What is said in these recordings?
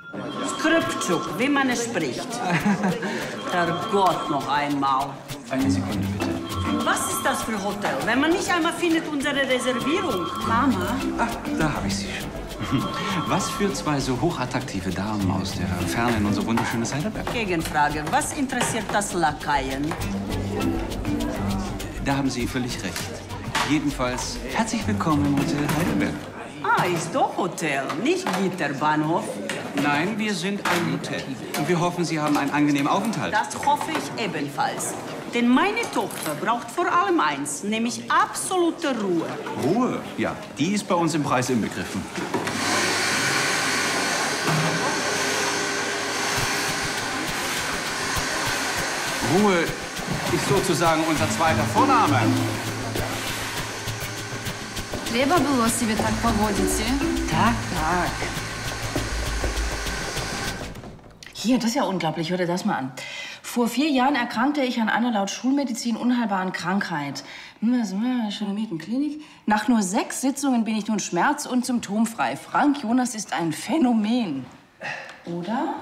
Skriptschuk, wie man es spricht. Herrgott, noch einmal. Eine Sekunde, bitte. Was ist das für ein Hotel? Wenn man nicht einmal findet unsere Reservierung. Mama? Ach, da habe ich sie schon. Was für zwei so hochattraktive Damen aus der Ferne in unser wunderschönes Heidelberg? Gegenfrage. Was interessiert das Lakaien? Da haben Sie völlig recht. Jedenfalls herzlich willkommen im Hotel Heidelberg. Ah, ist doch Hotel, nicht Gitterbahnhof. Nein, wir sind ein Hotel. Und wir hoffen, Sie haben einen angenehmen Aufenthalt. Das hoffe ich ebenfalls. Denn meine Tochter braucht vor allem eins, nämlich absolute Ruhe. Ruhe? Ja, die ist bei uns im Preis inbegriffen. Ruhe ist sozusagen unser zweiter Vorname. Треба было себе так поводите. Tag, Tag. Hier, das ist ja unglaublich. Hör dir das mal an. Vor 4 Jahren erkrankte ich an einer laut Schulmedizin unheilbaren Krankheit. Klinik. Nach nur 6 Sitzungen bin ich nun schmerz- und symptomfrei. Frank Jonas ist ein Phänomen. Oder?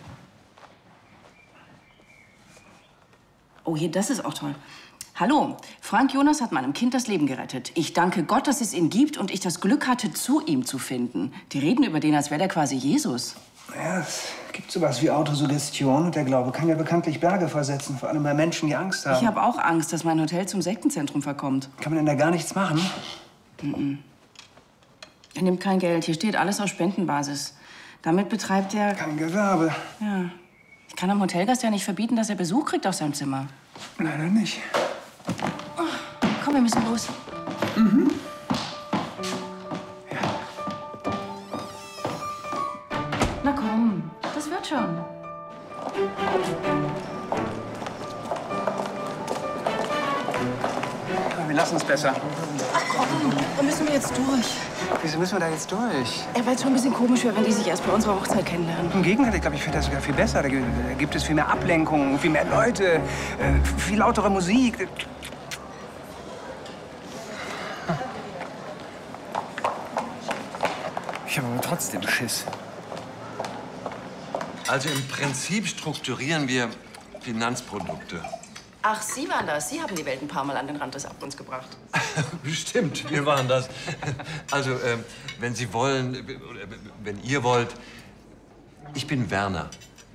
Oh, hier, das ist auch toll. Hallo, Frank Jonas hat meinem Kind das Leben gerettet. Ich danke Gott, dass es ihn gibt und ich das Glück hatte, zu ihm zu finden. Die reden über den, als wäre der quasi Jesus. Ja, es gibt sowas wie Autosuggestion und der Glaube kann ja bekanntlich Berge versetzen, vor allem bei Menschen, die Angst haben. Ich habe auch Angst, dass mein Hotel zum Sektenzentrum verkommt. Kann man denn da gar nichts machen? Er nimmt kein Geld. Hier steht alles auf Spendenbasis. Damit betreibt er... Kein Gewerbe. Ja. Ich kann einem Hotelgast ja nicht verbieten, dass er Besuch kriegt auf seinem Zimmer. Leider nicht. Oh, komm, wir müssen los. Ja. Na komm, das wird schon. Wir lassen es besser. Ach komm, da müssen wir jetzt durch. Wieso müssen wir da jetzt durch? Ja, weil es schon ein bisschen komisch wäre, wenn die sich erst bei unserer Hochzeit kennenlernen. Im Gegenteil, ich glaube, ich finde das sogar viel besser. Da gibt es viel mehr Ablenkung, viel mehr Leute, viel lautere Musik. Ich habe aber trotzdem Schiss. Also im Prinzip strukturieren wir Finanzprodukte. Ach, Sie waren das. Sie haben die Welt ein paar Mal an den Rand des Abgrunds gebracht. Stimmt, wir waren das. Also, wenn Sie wollen, wenn ihr wollt, ich bin Werner.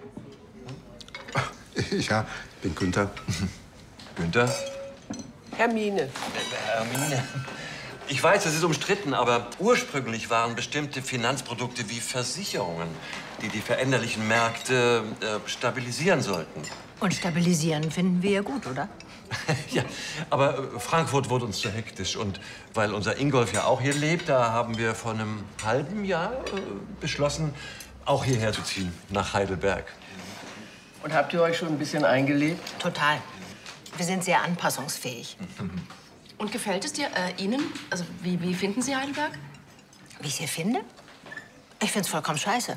Ja, ich bin Günther. Günther? Hermine. Hermine. Ich weiß, das ist umstritten, aber ursprünglich waren bestimmte Finanzprodukte wie Versicherungen, die die veränderlichen Märkte stabilisieren sollten. Und stabilisieren finden wir ja gut, oder? Ja, aber Frankfurt wurde uns zu hektisch. Und weil unser Ingolf ja auch hier lebt, da haben wir vor einem halben Jahr beschlossen, auch hierher zu ziehen, nach Heidelberg. Und habt ihr euch schon ein bisschen eingelebt? Total. Wir sind sehr anpassungsfähig. Und gefällt es dir, Ihnen? Also, wie finden Sie Heidelberg? Wie ich es hier finde? Ich finde es vollkommen scheiße.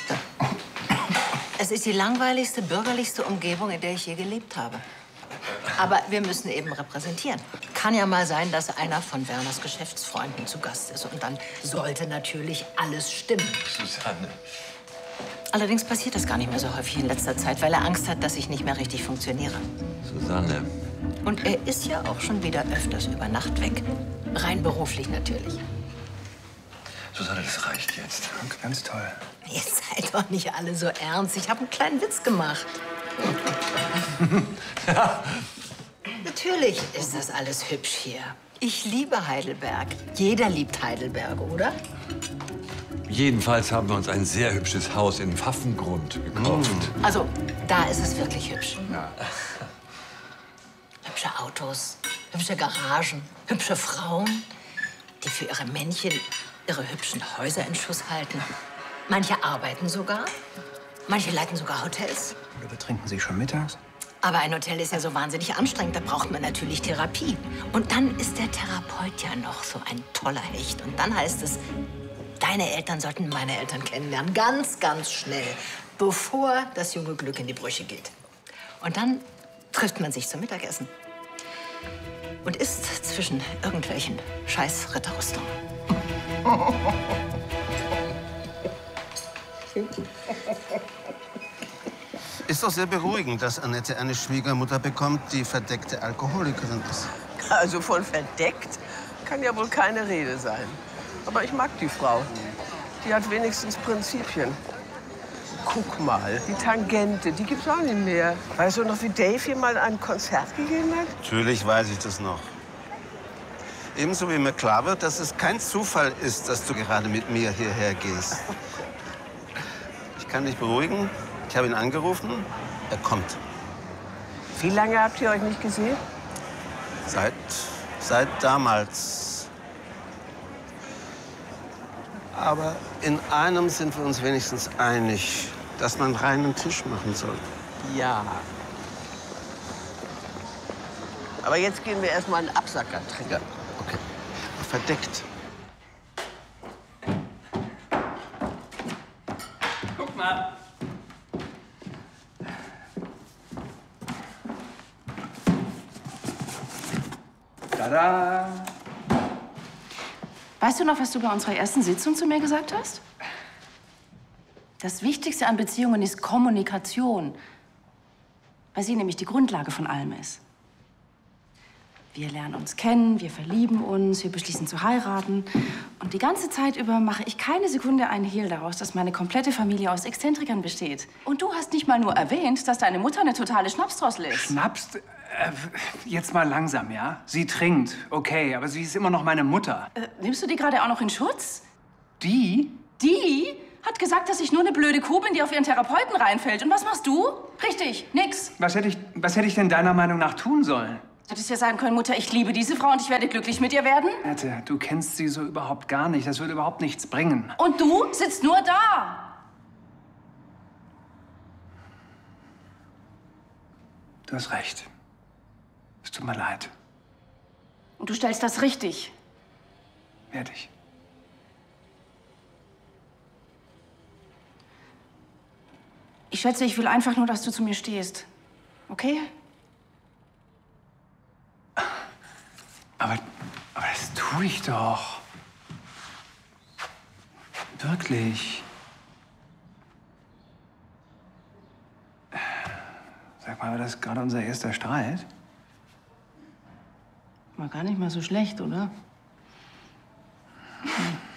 Es ist die langweiligste, bürgerlichste Umgebung, in der ich je gelebt habe. Aber wir müssen eben repräsentieren. Kann ja mal sein, dass einer von Werners Geschäftsfreunden zu Gast ist. Und dann sollte natürlich alles stimmen. Susanne. Allerdings passiert das gar nicht mehr so häufig in letzter Zeit, weil er Angst hat, dass ich nicht mehr richtig funktioniere. Susanne. Und er ist ja auch schon wieder öfters über Nacht weg. Rein beruflich natürlich. Susanne, das reicht jetzt. Ganz toll. Ihr seid doch nicht alle so ernst. Ich habe einen kleinen Witz gemacht. Ja. Natürlich ist das alles hübsch hier. Ich liebe Heidelberg. Jeder liebt Heidelberg, oder? Jedenfalls haben wir uns ein sehr hübsches Haus in Pfaffengrund gekauft. Also, da ist es wirklich hübsch. Ja. Hübsche Autos, hübsche Garagen, hübsche Frauen, die für ihre Männchen ihre hübschen Häuser in Schuss halten. Manche arbeiten sogar, manche leiten sogar Hotels. Oder betrinken Sie schon mittags? Aber ein Hotel ist ja so wahnsinnig anstrengend, da braucht man natürlich Therapie. Und dann ist der Therapeut ja noch so ein toller Hecht. Und dann heißt es, deine Eltern sollten meine Eltern kennenlernen. Ganz, ganz schnell, bevor das junge Glück in die Brüche geht. Und dann trifft man sich zum Mittagessen und isst zwischen irgendwelchen scheiß Ritterrüstungen. Ist doch sehr beruhigend, dass Annette eine Schwiegermutter bekommt, die verdeckte Alkoholikerin ist. Also von verdeckt kann ja wohl keine Rede sein. Aber ich mag die Frau. Die hat wenigstens Prinzipien. Guck mal, die Tangente, die gibt's auch nicht mehr. Weißt du noch, wie Dave hier mal ein Konzert gegeben hat? Natürlich weiß ich das noch. Ebenso wie mir klar wird, dass es kein Zufall ist, dass du gerade mit mir hierher gehst. Ich kann dich beruhigen. Ich habe ihn angerufen. Er kommt. Wie lange habt ihr euch nicht gesehen? Seit damals. Aber in einem sind wir uns wenigstens einig, dass man reinen Tisch machen soll. Ja. Aber jetzt gehen wir erst mal einen Absacker trinken. Ja, okay. Verdeckt. Guck mal. Tada! Weißt du noch, was du bei unserer ersten Sitzung zu mir gesagt hast? Das Wichtigste an Beziehungen ist Kommunikation, weil sie nämlich die Grundlage von allem ist. Wir lernen uns kennen, wir verlieben uns, wir beschließen zu heiraten. Und die ganze Zeit über mache ich keine Sekunde einen Hehl daraus, dass meine komplette Familie aus Exzentrikern besteht. Und du hast nicht mal nur erwähnt, dass deine Mutter eine totale Schnapsdrossel ist. Schnaps? Jetzt mal langsam, ja? Sie trinkt, okay, aber sie ist immer noch meine Mutter. Nimmst du die gerade auch noch in Schutz? Die? Die hat gesagt, dass ich nur eine blöde Kuh bin, die auf ihren Therapeuten reinfällt. Und was machst du? Richtig, nix. Was hätte ich denn deiner Meinung nach tun sollen? Du hättest ja sagen können, Mutter, ich liebe diese Frau und ich werde glücklich mit ihr werden. Annette, du kennst sie so überhaupt gar nicht. Das würde überhaupt nichts bringen. Und du sitzt nur da. Du hast recht. Es tut mir leid. Und du stellst das richtig. Werde ich. Ich schätze, ich will einfach nur, dass du zu mir stehst. Okay? Aber das tue ich doch. Wirklich. Sag mal, war das gerade unser erster Streit? War gar nicht mal so schlecht, oder? Hm.